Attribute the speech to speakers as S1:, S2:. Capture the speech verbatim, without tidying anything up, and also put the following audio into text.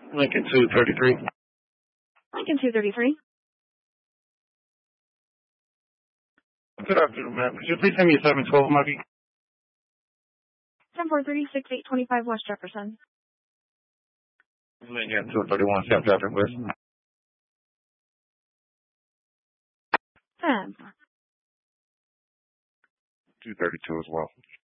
S1: Lincoln two thirty-three.
S2: Lincoln two thirty-three.
S1: Good afternoon, ma'am. Could you please send me a seven twelve, Muggy?
S2: ten four thirty-six eight twenty-five West Jefferson.
S1: Lincoln two thirty-one, South Traffic West.
S2: ten.
S1: two thirty-two as well.